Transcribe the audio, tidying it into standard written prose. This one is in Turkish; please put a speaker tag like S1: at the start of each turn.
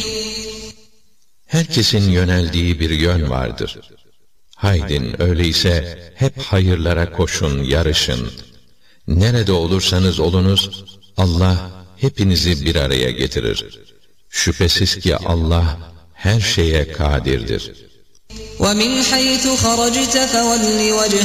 S1: Herkesin yöneldiği bir yön vardır. Haydin öyleyse hep hayırlara koşun, yarışın. Nerede olursanız olunuz, Allah hepinizi bir araya getirir. Şüphesiz ki Allah her şeye kadirdir.
S2: وَمِنْ حَيْثُ خَرَجْتَ فَوَلِّ وَجْهَكَ